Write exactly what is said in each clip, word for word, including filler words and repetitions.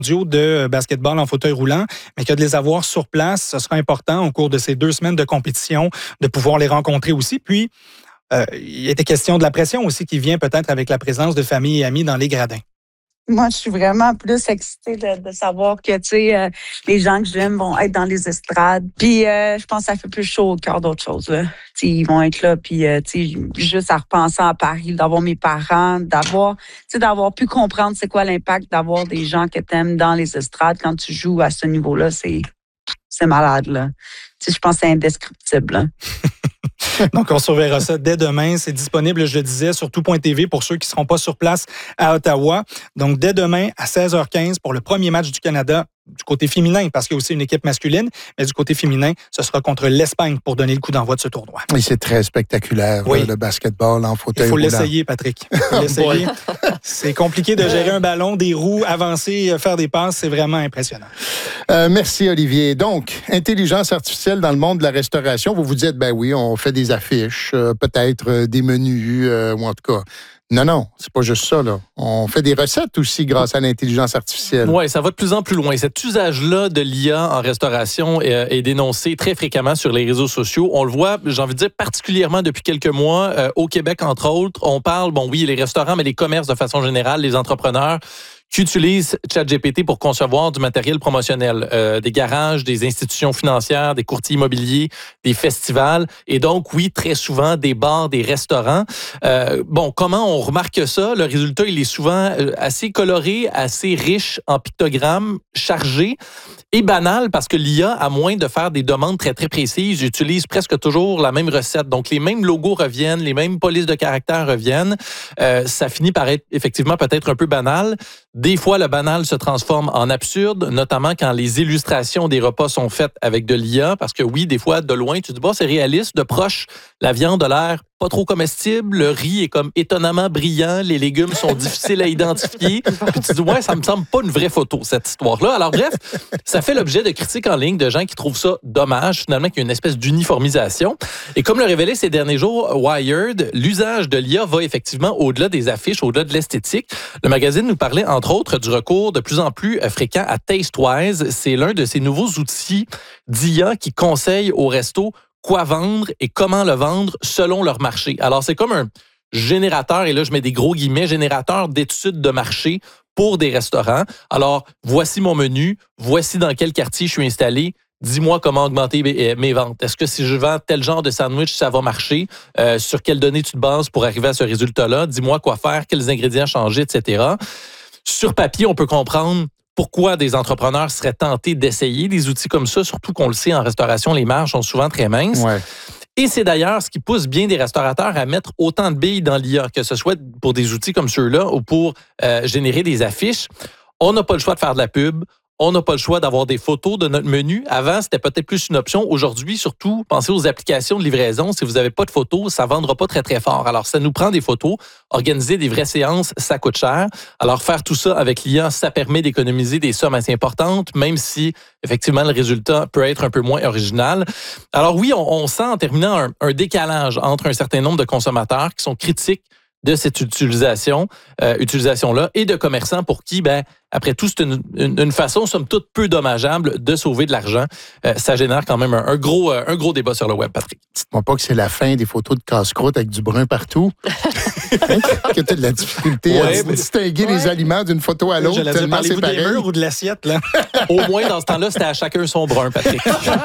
mondiaux de basketball en fauteuil roulant, mais que de les avoir sur place, ce sera important au cours de ces deux semaines de compétition, de pouvoir les rencontrer aussi. Puis, euh, il était question de la pression aussi qui vient peut-être avec la présence de famille et amis dans les gradins. Moi, je suis vraiment plus excitée de, de savoir que, tu sais, euh, les gens que j'aime vont être dans les estrades. Puis, euh, je pense que ça fait plus chaud au cœur d'autres choses, là. Tu sais, ils vont être là, puis, euh, tu sais, juste à repenser à Paris, d'avoir mes parents, d'avoir, tu sais, d'avoir pu comprendre c'est quoi l'impact d'avoir des gens que t'aimes dans les estrades quand tu joues à ce niveau-là, c'est, c'est malade, là. Tu sais, je pense que c'est indescriptible, là. Donc, on surveillera ça dès demain. C'est disponible, je le disais, sur tout point t v pour ceux qui ne seront pas sur place à Ottawa. Donc, dès demain à seize heures quinze pour le premier match du Canada du côté féminin, parce qu'il y a aussi une équipe masculine, mais du côté féminin, ce sera contre l'Espagne pour donner le coup d'envoi de ce tournoi. Et c'est très spectaculaire, oui. Le basketball en fauteuil roulant. Il faut l'essayer, Patrick. Il faut l'essayer. C'est compliqué de gérer un ballon, des roues, avancer, faire des passes. C'est vraiment impressionnant. Euh, merci, Olivier. Donc, intelligence artificielle dans le monde de la restauration. Vous vous dites, ben oui, on fait des affiches, euh, peut-être euh, des menus, euh, ou en tout cas... Non, non, c'est pas juste ça, là. On fait des recettes aussi grâce à l'intelligence artificielle. Oui, ça va de plus en plus loin. Cet usage-là de l'I A en restauration est, est dénoncé très fréquemment sur les réseaux sociaux. On le voit, j'ai envie de dire, particulièrement depuis quelques mois, euh, au Québec, entre autres. On parle, bon, oui, les restaurants, mais les commerces de façon générale, les entrepreneurs qui utilisent ChatGPT pour concevoir du matériel promotionnel, euh, des garages, des institutions financières, des courtiers immobiliers, des festivals, et donc, oui, très souvent, des bars, des restaurants. Euh, bon, comment on remarque ça? Le résultat, il est souvent assez coloré, assez riche en pictogrammes, chargé et banal, parce que l'I A, à moins de faire des demandes très, très précises, utilise presque toujours la même recette. Donc, les mêmes logos reviennent, les mêmes polices de caractères reviennent. Euh, ça finit par être effectivement peut-être un peu banal. Des fois, le banal se transforme en absurde, notamment quand les illustrations des repas sont faites avec de l'I A, parce que oui, des fois, de loin, tu te dis, bah, c'est réaliste, de proche, la viande a l'air pas trop comestible, le riz est comme étonnamment brillant, les légumes sont difficiles à identifier, puis tu dis, ouais, ça me semble pas une vraie photo, cette histoire-là. Alors bref, ça fait l'objet de critiques en ligne de gens qui trouvent ça dommage, finalement, qu'il y ait une espèce d'uniformisation. Et comme le révélait ces derniers jours Wired, l'usage de l'I A va effectivement au-delà des affiches, au-delà de l'esthétique. Le magazine nous parlait, entre autres, du recours de plus en plus fréquent à TasteWise. C'est l'un de ces nouveaux outils d'I A qui conseille au resto quoi vendre et comment le vendre selon leur marché. Alors, c'est comme un générateur, et là, je mets des gros guillemets, générateur d'études de marché pour des restaurants. Alors, voici mon menu, voici dans quel quartier je suis installé, dis-moi comment augmenter mes, mes ventes. Est-ce que si je vends tel genre de sandwich, ça va marcher? Euh, sur quelles données tu te bases pour arriver à ce résultat-là? Dis-moi quoi faire, quels ingrédients changer, et cetera. Sur papier, on peut comprendre pourquoi des entrepreneurs seraient tentés d'essayer des outils comme ça, surtout qu'on le sait, en restauration, les marges sont souvent très minces. Ouais. Et c'est d'ailleurs ce qui pousse bien des restaurateurs à mettre autant de billes dans l'I A, que ce soit pour des outils comme ceux-là ou pour euh, générer des affiches. On n'a pas le choix de faire de la pub. On n'a pas le choix d'avoir des photos de notre menu. Avant, c'était peut-être plus une option. Aujourd'hui, surtout, pensez aux applications de livraison. Si vous n'avez pas de photos, ça ne vendra pas très, très fort. Alors, ça nous prend des photos. Organiser des vraies séances, ça coûte cher. Alors, faire tout ça avec l'I A, ça permet d'économiser des sommes assez importantes, même si, effectivement, le résultat peut être un peu moins original. Alors oui, on, on sent, en terminant, un, un décalage entre un certain nombre de consommateurs qui sont critiques de cette utilisation, euh, utilisation-là, et de commerçants pour qui, ben, après tout, c'est une, une, une façon, somme toute, peu dommageable de sauver de l'argent. Euh, ça génère quand même un, un, gros, un gros débat sur le web, Patrick. Dites-moi pas que c'est la fin des photos de casse-croûte avec du brun partout. Hein? Que tu as de la difficulté ouais, à distinguer ouais. les aliments d'une photo à l'autre. Je tellement dire, c'est pareil. Des murs ou de l'assiette, là? Au moins, dans ce temps-là, c'était à chacun son brun, Patrick.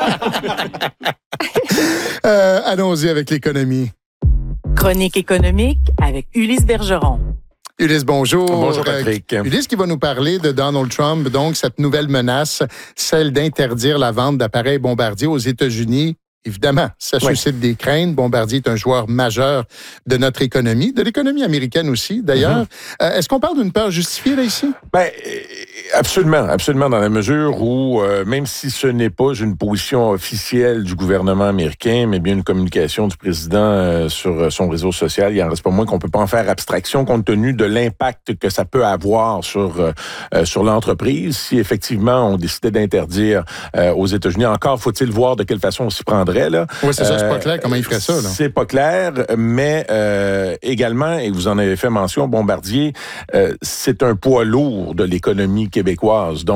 euh, allons-y avec l'économie. Chronique économique avec Ulysse Bergeron. Ulysse, bonjour. Bonjour, Patrick. Euh, Ulysse qui va nous parler de Donald Trump, donc cette nouvelle menace, celle d'interdire la vente d'appareils bombardiers aux États-Unis. Évidemment, ça suscite oui. des craintes. Bombardier est un joueur majeur de notre économie, de l'économie américaine aussi, d'ailleurs. Mm-hmm. Euh, est-ce qu'on parle d'une peur justifiée, là, ici? Ben, absolument, absolument, dans la mesure où, euh, même si ce n'est pas une position officielle du gouvernement américain, mais bien une communication du président euh, sur son réseau social, il en reste pas moins qu'on peut pas en faire abstraction compte tenu de l'impact que ça peut avoir sur euh, sur l'entreprise. Si effectivement on décidait d'interdire euh, aux États-Unis, encore faut-il voir de quelle façon on s'y prendrait. vrai, là. Oui, c'est ça, c'est Euh, pas clair comment il ferait ça, là. C'est pas clair, mais euh, également, et vous en avez fait mention, Bombardier, euh, c'est un poids lourd de l'économie québécoise. Donc,